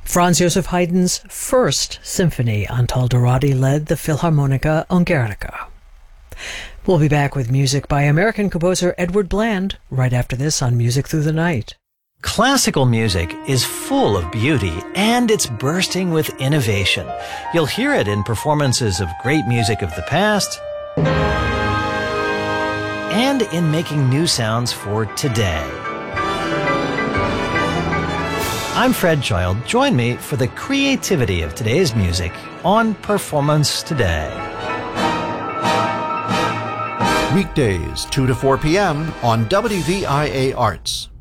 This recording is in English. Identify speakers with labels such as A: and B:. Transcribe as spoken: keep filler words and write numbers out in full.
A: Franz Joseph Haydn's first symphony, Antaldaradi led the Philharmonica Ungarische. We'll be back with music by American composer Edward Bland right after this on Music Through the Night.
B: Classical music is full of beauty and it's bursting with innovation. You'll hear it in performances of great music of the past and in making new sounds for today. I'm Fred Child. Join me for the creativity of today's music on Performance Today.
C: Weekdays, two to four p.m. on W V I A Arts.